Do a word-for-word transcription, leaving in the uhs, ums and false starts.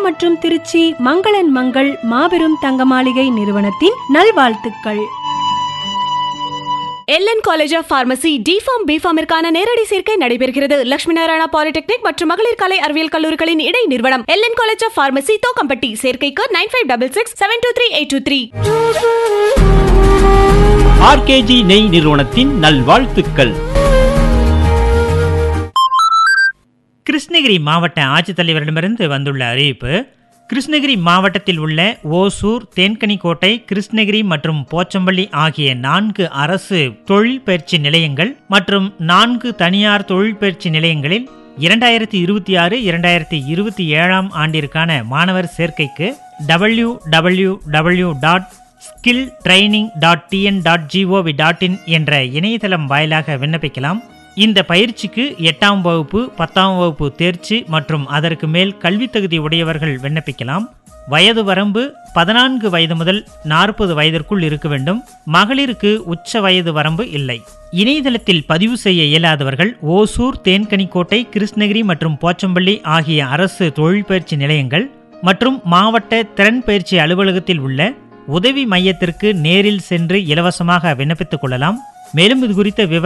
மற்றும் திருச்சி மங்களன் மங்கள் மாபெரும் தங்க மாளிகை நிறுவனத்தின் நல்வாழ்த்துக்கள். LN college of pharmacy deform பிஃபார்மிற்கான நேரடி சேர்க்கை நடைபெறுகிறது. லட்சுமி நாராயணா பாலிடெக்னிக் மற்றும் மகளிர் கலை அறிவியல் கல்லூரிகளின் இடை நிறுவனம் LN college of pharmacy Thokkampatti. சேர்க்கைக்கு nine five double six seven two three eight two three. RKG நெய் நிறுவனத்தின் நல்வாழ்த்துக்கள். கிருஷ்ணகிரி மாவட்ட ஆட்சித்தலைவரிடமிருந்து வந்துள்ள அறிவிப்பு. கிருஷ்ணகிரி மாவட்டத்தில் உள்ள ஓசூர், தேன்கனிக்கோட்டை, கிருஷ்ணகிரி மற்றும் போச்சம்பள்ளி ஆகிய நான்கு அரசு தொழில் பயிற்சி நிலையங்கள் மற்றும் நான்கு தனியார் தொழில் பயிற்சி நிலையங்களில் இரண்டாயிரத்தி இருபத்தி ஆறு இரண்டாயிரத்தி இருபத்தி ஏழாம் ஆண்டிற்கான மாணவர் சேர்க்கைக்கு W W W dot skill training dot TN dot gov dot in என்ற இணையதளம் வாயிலாக விண்ணப்பிக்கலாம். இந்த பயிற்சிக்கு எட்டாம் வகுப்பு, பத்தாம் வகுப்பு தேர்ச்சி மற்றும் அதற்கு மேல் கல்வி தகுதி உடையவர்கள் விண்ணப்பிக்கலாம். வயது வரம்பு பதினான்கு வயது முதல் நாற்பது வயதிற்குள் இருக்க வேண்டும். மகளிருக்கு உச்ச வயது வரம்பு இல்லை. இணையதளத்தில் பதிவு செய்ய இயலாதவர்கள் ஓசூர், தேன்கனிக்கோட்டை, கிருஷ்ணகிரி மற்றும் போச்சம்பள்ளி ஆகிய அரசு தொழில் பயிற்சி நிலையங்கள் மற்றும் மாவட்ட திறன் பயிற்சி அலுவலகத்தில் உள்ள உதவி மையத்திற்கு நேரில் சென்று இலவசமாக விண்ணப்பித்துக் கொள்ளலாம். மேலும் இது குறித்த விவரம்